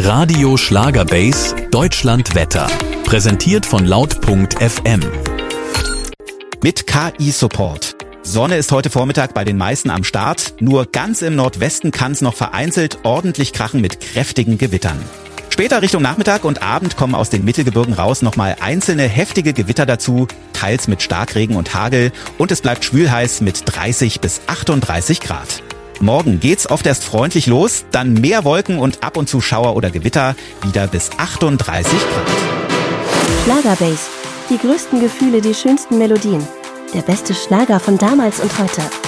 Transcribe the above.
Radio Schlagerbase Deutschland Wetter. Präsentiert von laut.fm. Mit KI-Support. Sonne ist heute Vormittag bei den meisten am Start. Nur ganz im Nordwesten kann es noch vereinzelt ordentlich krachen mit kräftigen Gewittern. Später Richtung Nachmittag und Abend kommen aus den Mittelgebirgen raus nochmal einzelne heftige Gewitter dazu, teils mit Starkregen und Hagel, und es bleibt schwülheiß mit 30 bis 38 Grad. Morgen geht's oft erst freundlich los, dann mehr Wolken und ab und zu Schauer oder Gewitter, wieder bis 38 Grad. Schlagerbase. Die größten Gefühle, die schönsten Melodien. Der beste Schlager von damals und heute.